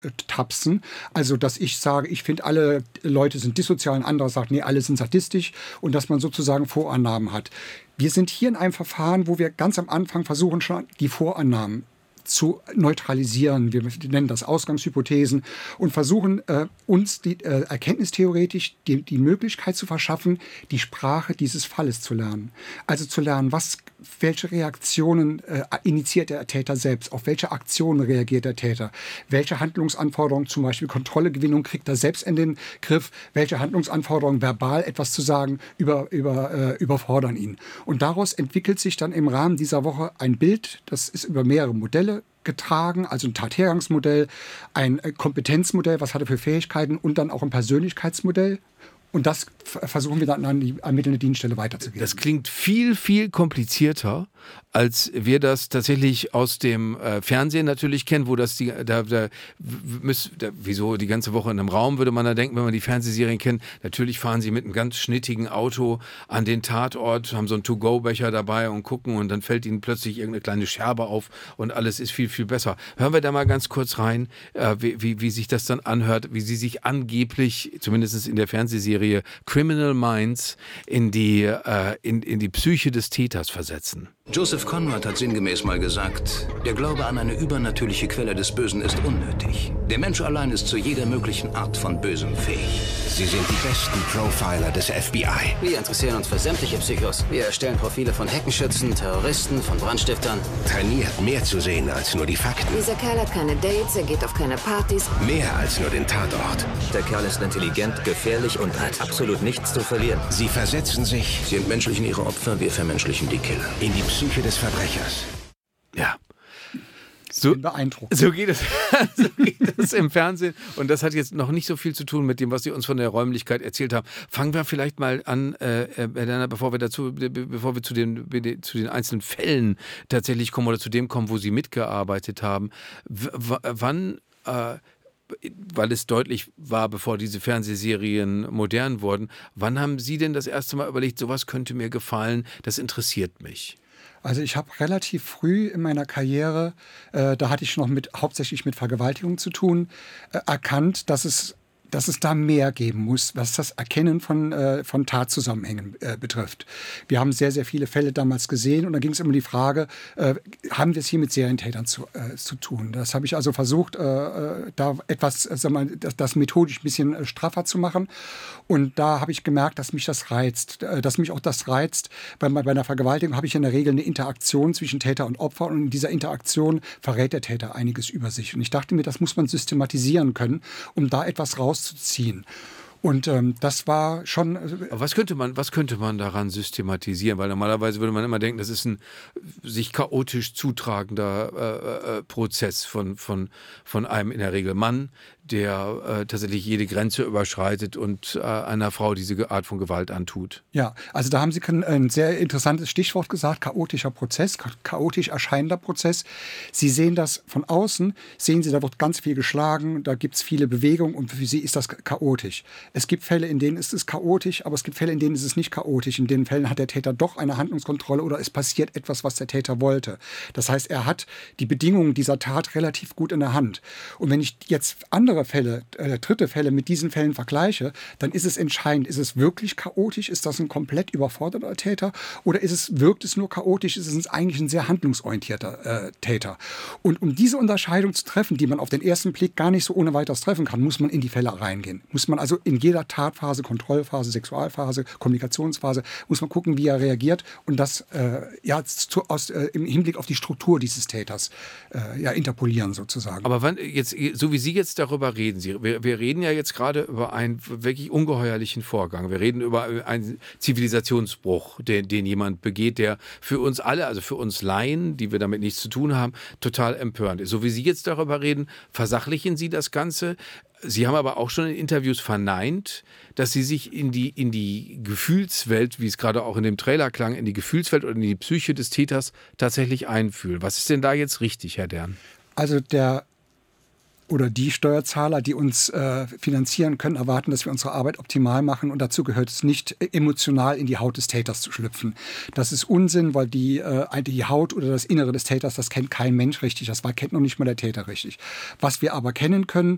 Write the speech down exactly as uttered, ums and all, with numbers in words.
tapsen. Also, dass ich sage, ich finde, alle Leute sind dissozial, ein anderer sagt, nee, alle sind sadistisch und dass man sozusagen Vorannahmen hat. Wir sind hier in einem Verfahren, wo wir ganz am Anfang versuchen, schon die Vorannahmen zu neutralisieren. Wir nennen das Ausgangshypothesen und versuchen äh, uns die, äh, erkenntnistheoretisch die, die Möglichkeit zu verschaffen, die Sprache dieses Falles zu lernen. Also zu lernen, was, welche Reaktionen äh, initiiert der Täter selbst, auf welche Aktionen reagiert der Täter, welche Handlungsanforderungen, zum Beispiel Kontrollegewinnung, kriegt er selbst in den Griff, welche Handlungsanforderungen, verbal etwas zu sagen, über, über, äh, überfordern ihn. Und daraus entwickelt sich dann im Rahmen dieser Woche ein Bild, das ist über mehrere Modelle getragen, also ein Tathergangsmodell, ein Kompetenzmodell, was hat er für Fähigkeiten und dann auch ein Persönlichkeitsmodell. Und das versuchen wir dann an die ermittelnde Dienststelle weiterzugeben. Das klingt viel, viel komplizierter, als wir das tatsächlich aus dem äh, Fernsehen natürlich kennen, wo das die, da, da, müß, da, wieso die ganze Woche in einem Raum, würde man da denken, wenn man die Fernsehserien kennt. Natürlich fahren sie mit einem ganz schnittigen Auto an den Tatort, haben so einen To-Go-Becher dabei und gucken und dann fällt ihnen plötzlich irgendeine kleine Scherbe auf und alles ist viel, viel besser. Hören wir da mal ganz kurz rein, äh, wie, wie, wie sich das dann anhört, wie sie sich angeblich, zumindest in der Fernsehserie Criminal Minds, in die, äh, in, in die Psyche des Täters versetzen. Joseph Conrad hat sinngemäß mal gesagt, der Glaube an eine übernatürliche Quelle des Bösen ist unnötig. Der Mensch allein ist zu jeder möglichen Art von Bösem fähig. Sie sind die besten Profiler des F B I. Wir interessieren uns für sämtliche Psychos. Wir erstellen Profile von Heckenschützen, Terroristen, von Brandstiftern. Trainiert, mehr zu sehen als nur die Fakten. Dieser Kerl hat keine Dates, er geht auf keine Partys. Mehr als nur den Tatort. Der Kerl ist intelligent, gefährlich und hat absolut nichts zu verlieren. Sie versetzen sich... Sie entmenschlichen ihre Opfer, wir vermenschlichen die Killer. ...in die Psyche des Verbrechers. Ja. So, beeindruckend. So geht, es, so geht es im Fernsehen. Und das hat jetzt noch nicht so viel zu tun mit dem, was Sie uns von der Räumlichkeit erzählt haben. Fangen wir vielleicht mal an, äh, Herr Derner, bevor wir dazu, bevor wir zu den, zu den einzelnen Fällen tatsächlich kommen oder zu dem kommen, wo Sie mitgearbeitet haben. W- wann, äh, weil es deutlich war, bevor diese Fernsehserien modern wurden, wann haben Sie denn das erste Mal überlegt, sowas könnte mir gefallen, das interessiert mich? Also ich habe relativ früh in meiner Karriere, äh, da hatte ich noch mit, hauptsächlich mit Vergewaltigung zu tun, äh, erkannt, dass es dass es da mehr geben muss, was das Erkennen von, äh, von Tatzusammenhängen äh, betrifft. Wir haben sehr, sehr viele Fälle damals gesehen und da ging es immer um die Frage, äh, haben wir es hier mit Serientätern zu, äh, zu tun? Das habe ich also versucht, äh, da etwas, äh, sag mal, das, das methodisch ein bisschen äh, straffer zu machen. Und da habe ich gemerkt, dass mich das reizt, äh, dass mich auch das reizt. Bei, bei einer Vergewaltigung habe ich in der Regel eine Interaktion zwischen Täter und Opfer und in dieser Interaktion verrät der Täter einiges über sich. Und ich dachte mir, das muss man systematisieren können, um da etwas rauszuziehen. Und ähm, das war schon... Aber was könnte man, was könnte man daran systematisieren? Weil normalerweise würde man immer denken, das ist ein sich chaotisch zutragender äh, äh, Prozess von, von, von einem in der Regel Mann, der äh, tatsächlich jede Grenze überschreitet und äh, einer Frau diese Art von Gewalt antut. Ja, also da haben Sie ein sehr interessantes Stichwort gesagt, chaotischer Prozess, chaotisch erscheinender Prozess. Sie sehen das von außen, sehen Sie, da wird ganz viel geschlagen, da gibt es viele Bewegungen und für Sie ist das chaotisch. Es gibt Fälle, in denen ist es chaotisch, aber es gibt Fälle, in denen ist es nicht chaotisch. In den Fällen hat der Täter doch eine Handlungskontrolle oder es passiert etwas, was der Täter wollte. Das heißt, er hat die Bedingungen dieser Tat relativ gut in der Hand. Und wenn ich jetzt andere Fälle, äh, dritte Fälle mit diesen Fällen vergleiche, dann ist es entscheidend, ist es wirklich chaotisch? Ist das ein komplett überforderter Täter? Oder ist es, wirkt es nur chaotisch? Ist es eigentlich ein sehr handlungsorientierter äh, Täter? Und um diese Unterscheidung zu treffen, die man auf den ersten Blick gar nicht so ohne weiteres treffen kann, muss man in die Fälle reingehen. Muss man also in jeder Tatphase, Kontrollphase, Sexualphase, Kommunikationsphase, muss man gucken, wie er reagiert und das äh, ja, zu, aus, äh, im Hinblick auf die Struktur dieses Täters äh, ja, interpolieren sozusagen. Aber wann, jetzt, so wie Sie jetzt darüber reden, Sie, wir, wir reden ja jetzt gerade über einen wirklich ungeheuerlichen Vorgang. Wir reden über einen Zivilisationsbruch, den, den jemand begeht, der für uns alle, also für uns Laien, die wir damit nichts zu tun haben, total empörend ist. So wie Sie jetzt darüber reden, versachlichen Sie das Ganze. Sie haben aber auch schon in Interviews verneint, dass Sie sich in die, in die Gefühlswelt, wie es gerade auch in dem Trailer klang, in die Gefühlswelt oder in die Psyche des Täters tatsächlich einfühlen. Was ist denn da jetzt richtig, Herr Dern? Also der oder die Steuerzahler, die uns äh, finanzieren können, erwarten, dass wir unsere Arbeit optimal machen. Und dazu gehört es nicht, emotional in die Haut des Täters zu schlüpfen. Das ist Unsinn, weil die, äh, die Haut oder das Innere des Täters, das kennt kein Mensch richtig. Das war, kennt noch nicht mal der Täter richtig. Was wir aber kennen können,